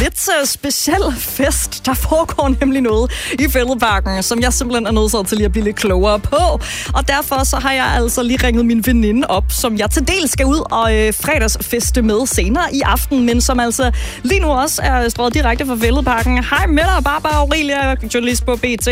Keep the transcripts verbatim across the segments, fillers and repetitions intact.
lidt uh, speciel fest. Der foregår nemlig noget i Fælledparken, som jeg simpelthen er nødt til lige at blive lidt klogere på. Og derfor så har jeg altså lige ringet min veninde op, som jeg til del skal ud og øh, fredagsfeste med senere i aften, men som altså lige nu også er strøget direkte fra Fælledparken. Hej med dig, Barbara Aurelia, journalist på B T.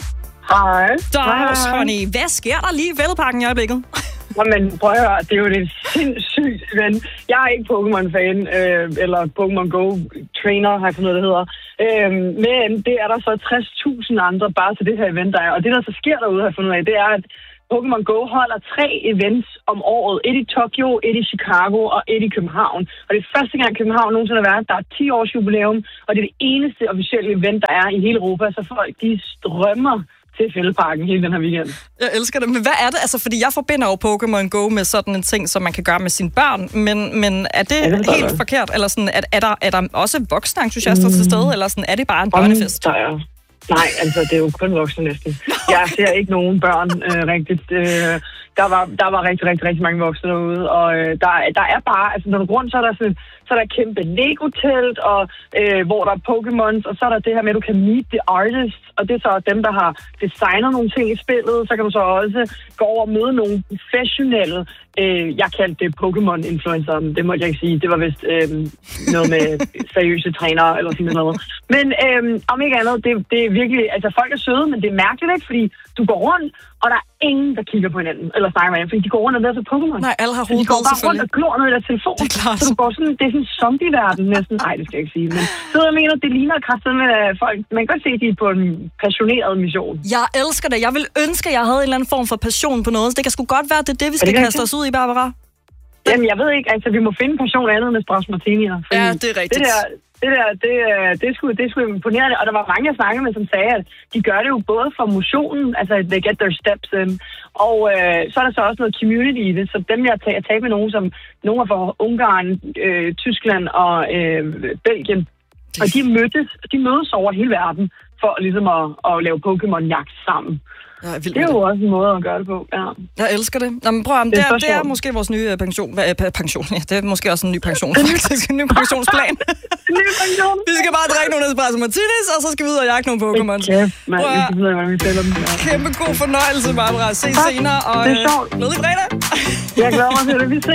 Hej. Dags, honey. Hvad sker der lige i Fælledparken i øjeblikket? Jamen, prøv at høre, det er jo et sindssygt event. Jeg er ikke Pokémon-fan, øh, eller Pokémon Go-trainer, har jeg fundet, det hedder. Øh, men det er der så tres tusind andre bare til det her event, der er. Og det, der så sker derude, har jeg fundet af, det er, at Pokémon Go holder tre events om året. Et i Tokyo, et i Chicago og et i København. Og det er første gang København nogensinde har været. Der er ti års jubilæum, og det er det eneste officielle event, der er i hele Europa. Så folk, de strømmer til Fælledparken hele den her weekend. Jeg elsker det. Men hvad er det? Altså, fordi jeg forbinder jo Pokémon Go med sådan en ting, som man kan gøre med sine børn. Men, men er det, ja, det helt det. forkert? Eller sådan, er, er, der, er der også voksne entusiaster mm. til stede? Eller sådan, er det bare en børnefest? Der er. Nej, altså, det er jo kun voksne næsten. Jeg ser ikke nogen børn øh, rigtigt. Øh, der, var, der var rigtig, rigtig, rigtig mange voksne derude. Og øh, der, der er bare, altså, når du går rundt, så er der sådan så er der et kæmpe Lego-telt, og, øh, hvor der er Pokémons, og så er der det her med, at du kan meet the artists, og det er så dem, der har designet nogle ting i spillet. Så kan du så også gå over og møde nogle professionelle, øh, jeg kaldte det Pokémon-influencer, det måtte jeg ikke sige, det var vist øh, noget med seriøse trænere, eller sådan noget. Men øh, om ikke andet, det, det er virkelig, altså folk er søde, men det er mærkeligt, ikke? Fordi du går rundt, og der er ingen, der kigger på hinanden, eller snakker med hinanden, fordi de går rundt og ved til Pokémon. Nej, alle har hovedet. De går bare rundt og glor ned i deres telefon. Det er klart. Så du går sådan, det er sådan en zombie-verden næsten. Nej, det skal jeg ikke sige. Men så jeg mener, det ligner kraftigt med folk. Man kan godt se, at de er på en passioneret mission. Jeg elsker det. Jeg vil ønske, at jeg havde en eller anden form for passion på noget. Så det kan sgu godt være, at det er det, vi skal kaste os ud i, Barbara. Jamen, jeg ved ikke. Altså, vi må finde passion andet med Strauss Martinier. Ja, det er rigtigt. Det der, det der, det, det, er sgu, det er sgu imponerende. Og der var mange, jeg snakkede med, som sagde, at de gør det jo både for motionen, altså they get their steps in, og øh, så er der så også noget community i det. Så dem, jeg har talt med nogen, som nogle er fra Ungarn, øh, Tyskland og øh, Belgien, og de mødtes, de mødes over hele verden for ligesom at, at lave Pokémon-jagt sammen. Ja, det er jo det. Også en måde at gøre det på, ja. Jeg elsker det. Nå, men prøv at, det, det, er, det er måske vores nye pension. Hvad, pension? Ja, det er måske også en ny pension, faktisk. En ny pensionsplan. En ny pension. Vi skal bare drikke nogle espresso martinis, og så skal vi ud og jagte nogle Pokémon. Kæft, mand. Vi skal videre, hvordan vi sælger dem. Kæmpe god fornøjelse, Barbara. Se senere, og det er sjovt. Glædelig fredag. Jeg glæder mig til det. Vi ses.